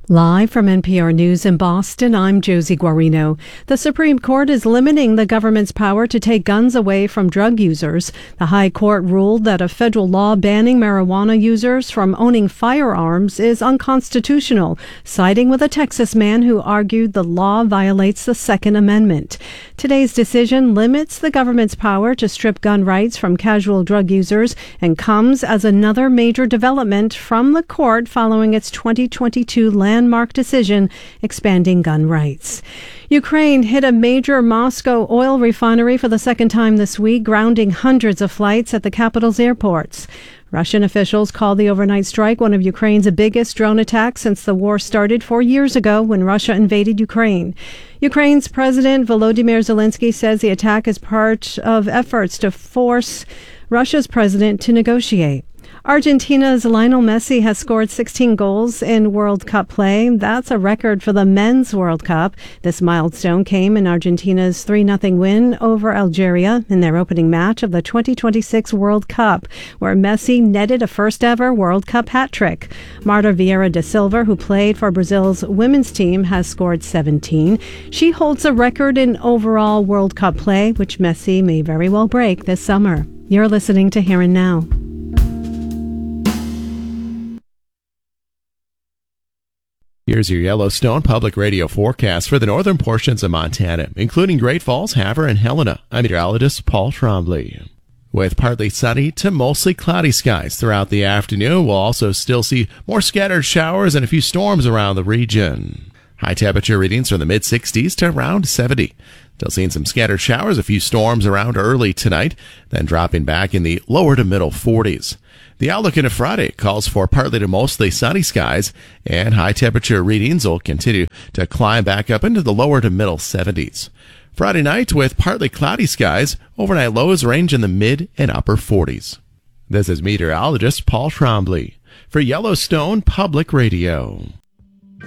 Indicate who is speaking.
Speaker 1: Live from NPR News in Boston, I'm Josie Guarino. The Supreme Court is limiting the government's power to take guns away from drug users. The High Court ruled that a federal law banning marijuana users from owning firearms is unconstitutional, siding with a Texas man who argued the law violates the Second Amendment. Today's decision limits the government's power to strip gun rights from casual drug users and comes as another major development from the court following its 2022 landmark decision expanding gun rights. Ukraine hit a major Moscow oil refinery for the second time this week, grounding hundreds of flights at the capital's airports. Russian officials called the overnight strike one of Ukraine's biggest drone attacks since the war started 4 years ago when Russia invaded Ukraine. Ukraine's President Volodymyr Zelensky says the attack is part of efforts to force Russia's president to negotiate. Argentina's Lionel Messi has scored 16 goals in World Cup play. That's a record for the Men's World Cup. This milestone came in Argentina's 3-0 win over Algeria in their opening match of the 2026 World Cup, where Messi netted a first-ever World Cup hat-trick. Marta Vieira da Silva, who played for Brazil's women's team, has scored 17. She holds a record in overall World Cup play, which Messi may very well break this summer. You're listening to Here and Now.
Speaker 2: Here's your Yellowstone Public Radio forecast for the northern portions of Montana, including Great Falls, Havre, and Helena. I'm meteorologist Paul Trombley. With partly sunny to mostly cloudy skies throughout the afternoon, we'll also still see more scattered showers and a few storms around the region. High temperature readings from the mid-60s to around 70. Still seeing some scattered showers, a few storms around early tonight, then dropping back in the lower to middle 40s. The outlook into Friday calls for partly to mostly sunny skies, and high temperature readings will continue to climb back up into the lower to middle 70s. Friday night with partly cloudy skies, overnight lows range in the mid and upper 40s. This is meteorologist Paul Trombley for Yellowstone Public Radio.